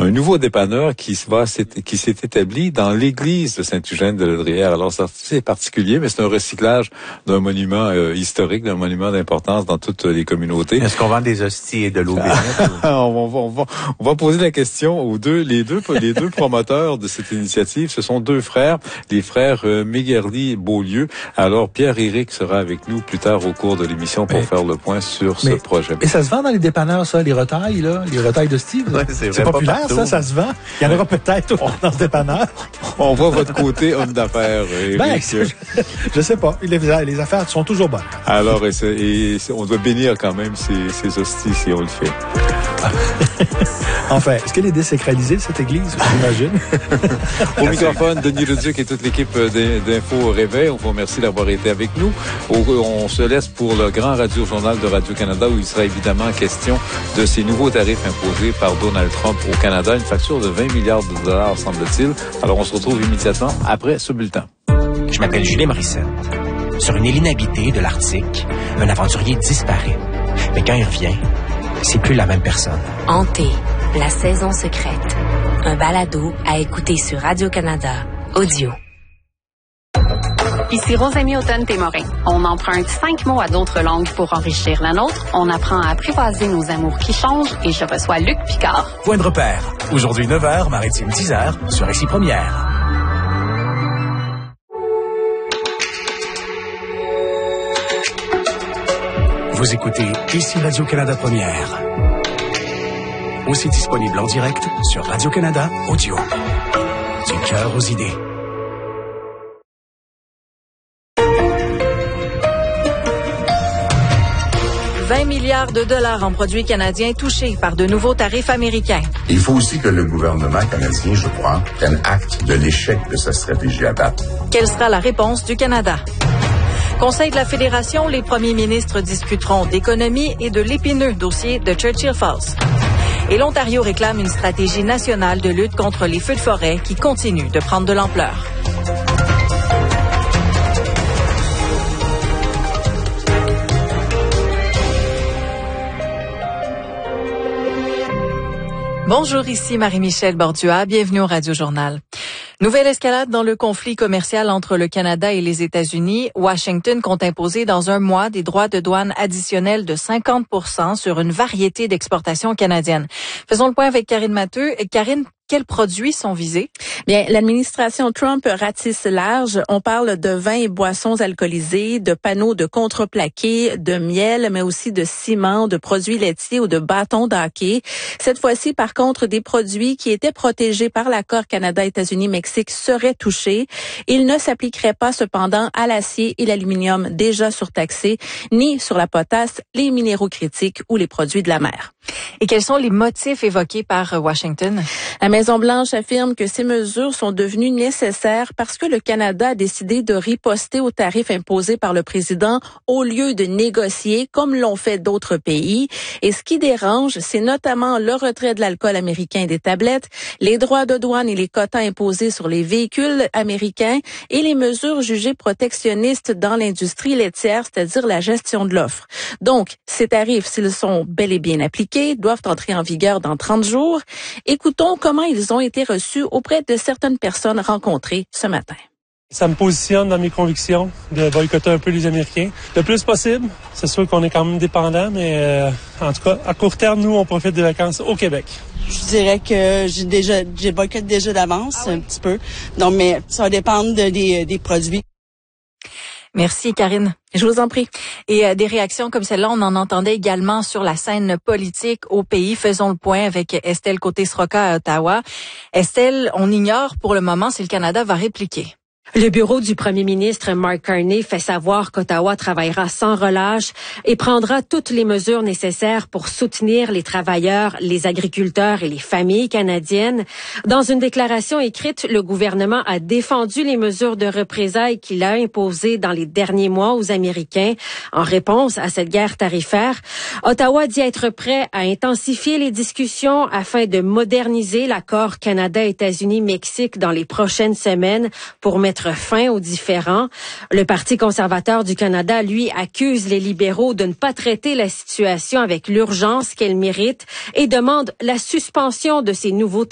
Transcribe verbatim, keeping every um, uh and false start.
un nouveau dépanneur qui va qui s'est établi dans l'église de Saint-Eugène-de-Ladrière. Alors, c'est particulier, mais c'est un recyclage d'un monument euh, historique, d'un monument d'importance dans toutes les communautés. Est-ce qu'on vend des hosties et de l'eau bénite? on, va, on, va, on va poser la question aux deux, les deux, les deux promoteurs de cette initiative. Ce sont deux frères, les frères euh, Méguerly-Beaulieu. Alors, Pierre-Éric sera avec nous plus tard au cours de l'émission pour mais, faire le point sur mais, ce projet. Et ça se vend dans les dépanneurs, ça, les retailles, là, les retailles de Steve? Ouais, c'est c'est populaire, ça, ça se vend. Il y en aura peut-être dans ce dépanneur. On voit votre côté homme d'affaires, Éric. Ben, je, je sais pas. Les, les affaires sont toujours bonnes. Alors, et, et on doit bénir quand même ces, ces hosties si on le fait. Enfin, est-ce qu'elle est désacralisée, cette église, j'imagine? Au microphone, Denis Leduc et toute l'équipe d'Info Réveil, on vous remercie d'avoir été avec nous. On se laisse pour le grand radio-journal de Radio-Canada où il sera évidemment question de ces nouveaux tarifs imposés par Donald Trump au Canada, une facture de vingt milliards de dollars, semble-t-il. Alors, on se retrouve immédiatement après ce bulletin. Je m'appelle Julien Morissette. Sur une île inhabitée de l'Arctique, un aventurier disparaît. Mais quand il revient, c'est plus la même personne. Hanté, la saison secrète. Un balado à écouter sur Radio-Canada Audio. Ici Rosamie Automne-Témorin. On emprunte cinq mots à d'autres langues pour enrichir la nôtre. On apprend à apprivoiser nos amours qui changent et je reçois Luc Picard. Point de repère. Aujourd'hui neuf heures, Maritime dix heures, sur Récit Première. Vous écoutez ici Radio-Canada Première. Aussi disponible en direct sur Radio-Canada Audio. Du cœur aux idées. vingt milliards de dollars en produits canadiens touchés par de nouveaux tarifs américains. Il faut aussi que le gouvernement canadien, je crois, prenne acte de l'échec de sa stratégie à date. Quelle sera la réponse du Canada? Conseil de la Fédération, les premiers ministres discuteront d'économie et de l'épineux dossier de Churchill Falls. Et l'Ontario réclame une stratégie nationale de lutte contre les feux de forêt qui continue de prendre de l'ampleur. Bonjour, ici Marie-Michel Bordua. Bienvenue au Radio-Journal. Nouvelle escalade dans le conflit commercial entre le Canada et les États-Unis. Washington compte imposer dans un mois des droits de douane additionnels de cinquante pour cent sur une variété d'exportations canadiennes. Faisons le point avec Karine Matteux. Karine, quels produits sont visés? Bien, l'administration Trump ratisse large. On parle de vins et boissons alcoolisés, de panneaux de contreplaqué, de miel, mais aussi de ciment, de produits laitiers ou de bâtons d'hockey. Cette fois-ci, par contre, des produits qui étaient protégés par l'accord Canada-États-Unis-Mexique seraient touchés. Ils ne s'appliqueraient pas cependant à l'acier et l'aluminium déjà surtaxés, ni sur la potasse, les minéraux critiques ou les produits de la mer. Et quels sont les motifs évoqués par Washington? La Maison-Blanche affirme que ces mesures sont devenues nécessaires parce que le Canada a décidé de riposter aux tarifs imposés par le président au lieu de négocier comme l'ont fait d'autres pays. Et ce qui dérange, c'est notamment le retrait de l'alcool américain des tablettes, les droits de douane et les quotas imposés sur les véhicules américains et les mesures jugées protectionnistes dans l'industrie laitière, c'est-à-dire la gestion de l'offre. Donc, ces tarifs, s'ils sont bel et bien appliqués, doivent entrer en vigueur dans trente jours. Écoutons comment ils ont été reçus auprès de certaines personnes rencontrées ce matin. Ça me positionne dans mes convictions de boycotter un peu les Américains. Le plus possible. C'est sûr qu'on est quand même dépendant, mais euh, en tout cas, à court terme, nous, on profite des vacances au Québec. Je dirais que j'ai déjà, j'ai boycotté déjà d'avance, ah oui. un petit peu. Donc, mais ça va dépendre de, des, des produits. Merci, Karine. Je vous en prie. Et euh, des réactions comme celle-là, on en entendait également sur la scène politique au pays. Faisons le point avec Estelle Côté-Sroka à Ottawa. Estelle, on ignore pour le moment si le Canada va répliquer. Le bureau du premier ministre Mark Carney fait savoir qu'Ottawa travaillera sans relâche et prendra toutes les mesures nécessaires pour soutenir les travailleurs, les agriculteurs et les familles canadiennes. Dans une déclaration écrite, le gouvernement a défendu les mesures de représailles qu'il a imposées dans les derniers mois aux Américains en réponse à cette guerre tarifaire. Ottawa dit être prêt à intensifier les discussions afin de moderniser l'accord Canada-États-Unis-Mexique dans les prochaines semaines pour mettre fin aux différends. Le Parti conservateur du Canada, lui, accuse les libéraux de ne pas traiter la situation avec l'urgence qu'elle mérite et demande la suspension de ces nouveaux